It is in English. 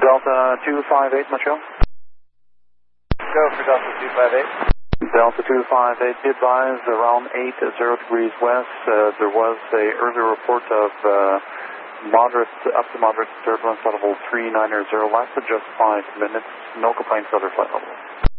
Delta 258, Michelle. Go for Delta 258. Delta 258, be advised around 80 degrees west. There was a earlier report of moderate up to moderate turbulence out of hold 390. Lasted just 5 minutes. No complaints, other flight level.